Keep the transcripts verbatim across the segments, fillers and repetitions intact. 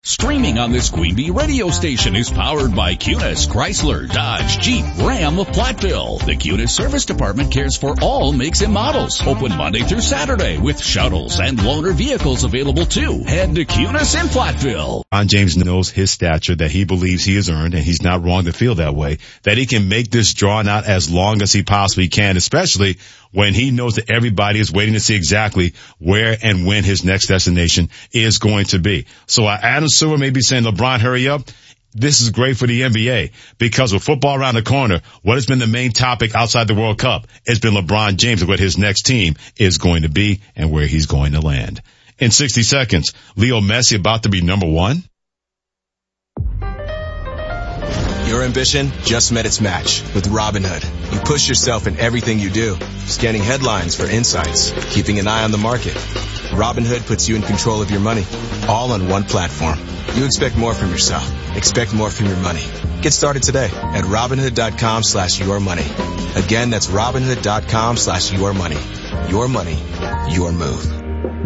Streaming on this Queen Bee radio station is powered by Cunis, Chrysler, Dodge, Jeep, Ram of Platteville. The Cunis Service Department cares for all makes and models. Open Monday through Saturday with shuttles and loaner vehicles available too. Head to Cunis in Platteville. Ron James knows his stature that he believes he has earned, and he's not wrong to feel that way, that he can make this drawn out as long as he possibly can, especially when he knows that everybody is waiting to see exactly where and when his next destination is going to be. So uh, Adam Silver may be saying, LeBron, hurry up. This is great for the N B A because with football around the corner, what has been the main topic outside the World Cup has been LeBron James and what his next team is going to be and where he's going to land. In sixty seconds, Leo Messi about to be number one. Your ambition just met its match with Robinhood. You push yourself in everything you do, scanning headlines for insights, keeping an eye on the market. Robinhood puts you in control of your money, all on one platform. You expect more from yourself. Expect more from your money. Get started today at Robinhood.com slash your money. Again, that's Robinhood.com slash your money. Your money, your move.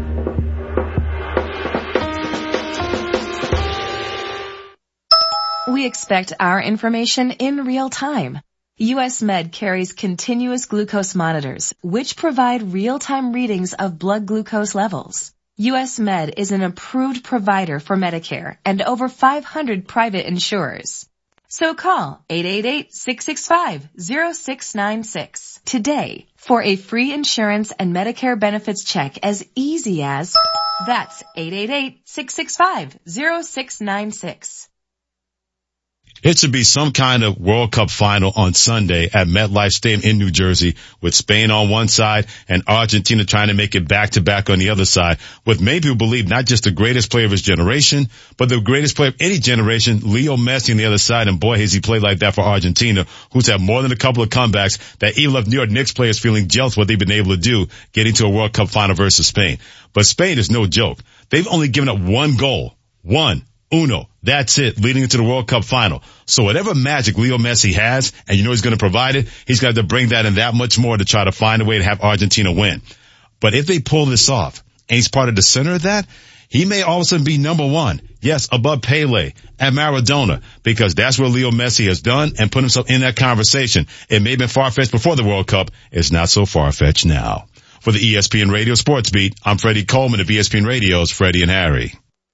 We expect our information in real time. U S Med carries continuous glucose monitors, which provide real-time readings of blood glucose levels. U S Med is an approved provider for Medicare and over five hundred private insurers. So call eight eight eight, six six five, zero six nine six today for a free insurance and Medicare benefits check as easy as that's eight eight eight, six six five, zero six nine six. It should be some kind of World Cup final on Sunday at MetLife Stadium in New Jersey with Spain on one side and Argentina trying to make it back-to-back on the other side with many people believe not just the greatest player of his generation, but the greatest player of any generation, Leo Messi on the other side. And boy, has he played like that for Argentina, who's had more than a couple of comebacks that even left New York Knicks players feeling jealous what they've been able to do getting to a World Cup final versus Spain. But Spain is no joke. They've only given up one goal. One. Uno. That's it, leading into the World Cup final. So whatever magic Leo Messi has, and you know he's going to provide it, he's got to bring that in that much more to try to find a way to have Argentina win. But if they pull this off, and he's part of the center of that, he may all of a sudden be number one. Yes, above Pele and Maradona, because that's what Leo Messi has done and put himself in that conversation. It may have been far-fetched before the World Cup. It's not so far-fetched now. For the E S P N Radio Sports Beat, I'm Freddie Coleman of E S P N Radio's Freddie and Harry.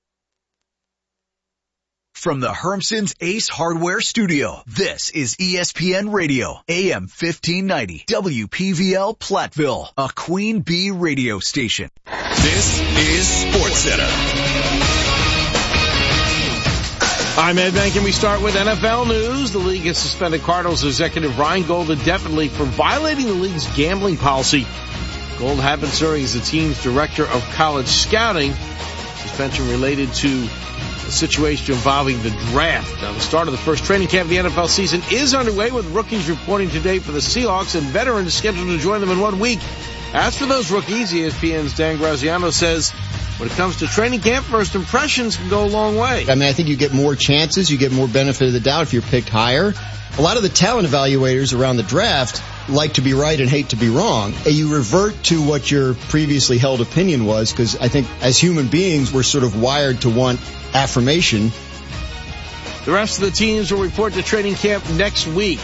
From the Hermson's Ace Hardware Studio, this is E S P N Radio, A M fifteen ninety, W P V L Platteville, a Queen Bee radio station. This is SportsCenter. I'm Ed Bank, and we start with N F L news. The league has suspended Cardinals executive Ryan Gold indefinitely for violating the league's gambling policy. Gold had been serving as the team's director of college scouting. Suspension related to a situation involving the draft. Now, the start of the first training camp of the N F L season is underway, with rookies reporting today for the Seahawks and veterans scheduled to join them in one week. As for those rookies, E S P N's Dan Graziano says when it comes to training camp, first impressions can go a long way. I mean, I think you get more chances, you get more benefit of the doubt if you're picked higher. A lot of the talent evaluators around the draft like to be right and hate to be wrong. You revert to what your previously held opinion was, because I think as human beings, we're sort of wired to want affirmation. The rest of the teams will report to training camp next week.